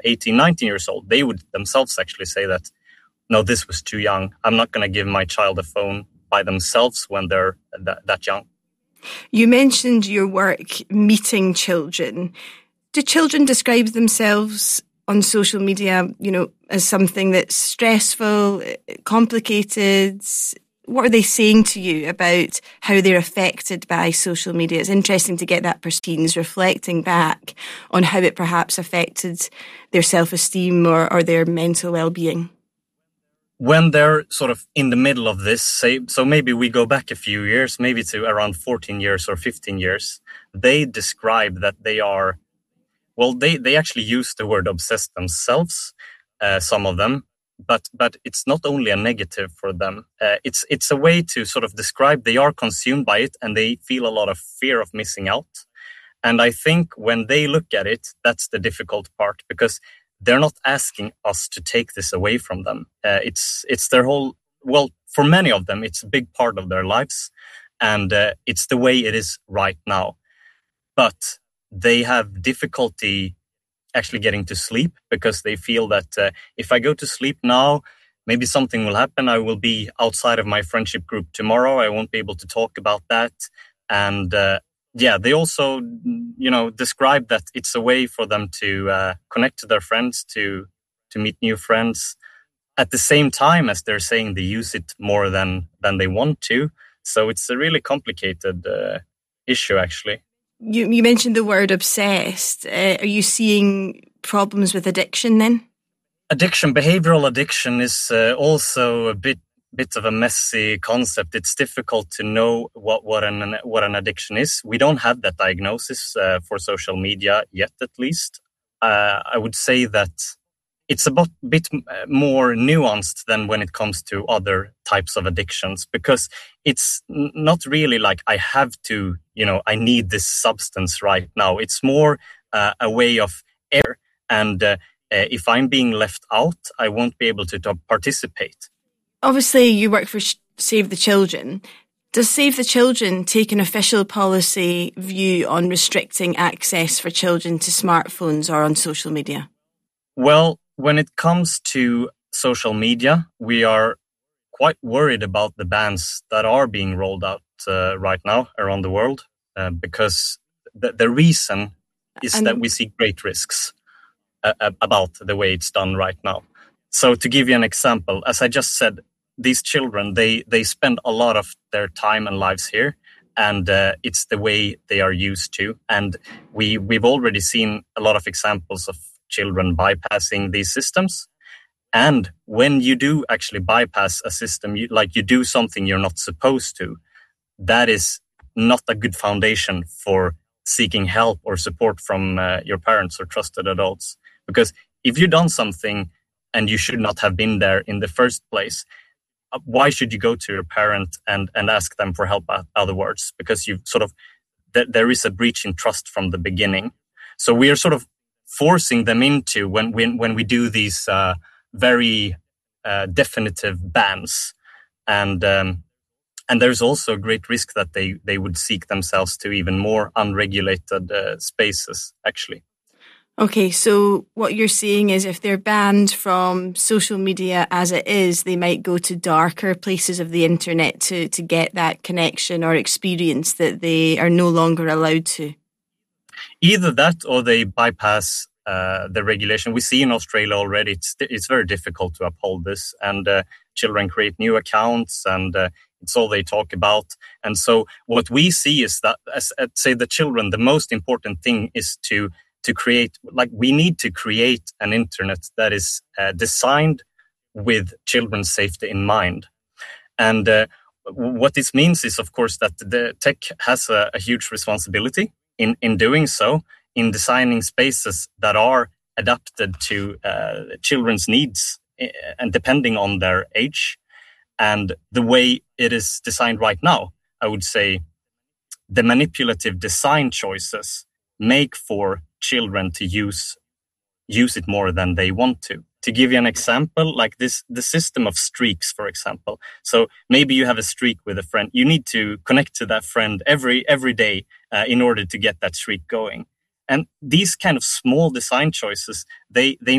18, 19 years old, they would themselves actually say that, no, this was too young. I'm not going to give my child a phone by themselves when they're that young. You mentioned your work meeting children. Do children describe themselves on social media, as something that's stressful, complicated? What are they saying to you about how they're affected by social media? It's interesting to get that teens reflecting back on how it perhaps affected their self-esteem or their mental well-being. When they're sort of in the middle of this, so maybe we go back a few years, maybe to around 14 years or 15 years, they describe that they are, they actually use the word obsessed themselves, some of them, but it's not only a negative for them. It's a way to sort of describe they are consumed by it and they feel a lot of fear of missing out. And I think when they look at it, that's the difficult part, because they're not asking us to take this away from them. It's their whole, for many of them, it's a big part of their lives. And it's the way it is right now. But they have difficulty actually getting to sleep because they feel that if I go to sleep now, maybe something will happen. I will be outside of my friendship group tomorrow. I won't be able to talk about that. And they also, describe that it's a way for them to connect to their friends, to meet new friends, at the same time as they're saying they use it more than they want to. So it's a really complicated issue, actually. You mentioned the word obsessed. Are you seeing problems with addiction then? Behavioral addiction is also a bit of a messy concept. It's difficult to know what an addiction is. We don't have that diagnosis for social media yet, at least. I would say that it's a bit more nuanced than when it comes to other types of addictions, because it's not really like I have to, I need this substance right now. It's more a way of error. And if I'm being left out, I won't be able to participate. Obviously, you work for Save the Children. Does Save the Children take an official policy view on restricting access for children to smartphones or on social media? Well, when it comes to social media, we are quite worried about the bans that are being rolled out right now around the world, because the reason is that we see great risks about the way it's done right now. So to give you an example, as I just said, these children, they spend a lot of their time and lives here, and it's the way they are used to. And we've already seen a lot of examples of children bypassing these systems. And when you do actually bypass a system, you do something you're not supposed to, that is not a good foundation for seeking help or support from your parents or trusted adults. Because if you've done something and you should not have been there in the first place, why should you go to your parent and ask them for help otherwards? Because you've there is a breach in trust from the beginning. So we are sort of forcing them into when we do these very definitive bans, and there's also a great risk that they would seek themselves to even more unregulated spaces, actually. Okay, so what you're saying is if they're banned from social media as it is, they might go to darker places of the internet to get that connection or experience that they are no longer allowed to. Either that or they bypass the regulation. We see in Australia already it's very difficult to uphold this, and children create new accounts, and it's all they talk about. And so what we see is that, as say the children, the most important thing is to create, we need to create an internet that is designed with children's safety in mind. And what this means is, of course, that the tech has a huge responsibility in doing so, in designing spaces that are adapted to children's needs and depending on their age. And the way it is designed right now, I would say the manipulative design choices make for children to use it more than they want to. To give you an example, like this, the system of streaks, for example. So maybe you have a streak with a friend. You need to connect to that friend every day in order to get that streak going. And these kind of small design choices, they